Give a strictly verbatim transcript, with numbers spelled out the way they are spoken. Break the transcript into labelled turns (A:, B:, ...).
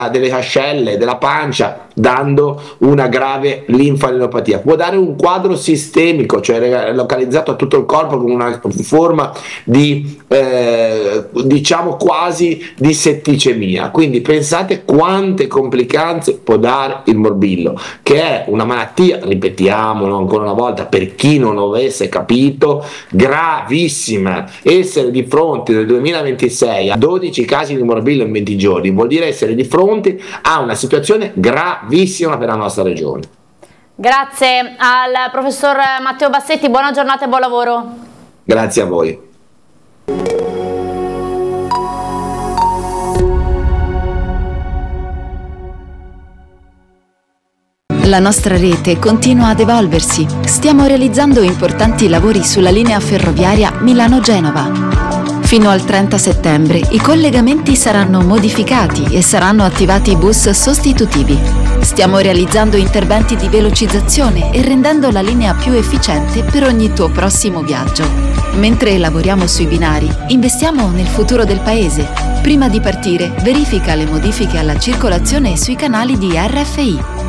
A: delle ascelle, della pancia, dando una grave linfadenopatia. Può dare un quadro sistemico, cioè localizzato a tutto il corpo con una forma di eh, diciamo quasi di setticemia. Quindi pensate quante complicanze può dare il morbillo, che è una malattia, ripetiamolo ancora una volta per chi non lo avesse capito, gravissima. Essere di fronte nel duemilaventisei a dodici casi di morbillo in venti giorni vuol dire essere di fronte a una situazione gravissima per la nostra regione.
B: Grazie al professor Matteo Bassetti, buona giornata e buon lavoro.
A: Grazie a voi.
C: La nostra rete continua ad evolversi. Stiamo realizzando importanti lavori sulla linea ferroviaria Milano-Genova. Fino al trenta settembre i collegamenti saranno modificati e saranno attivati bus sostitutivi. Stiamo realizzando interventi di velocizzazione e rendendo la linea più efficiente per ogni tuo prossimo viaggio. Mentre lavoriamo sui binari, investiamo nel futuro del paese. Prima di partire, verifica le modifiche alla circolazione sui canali di R F I.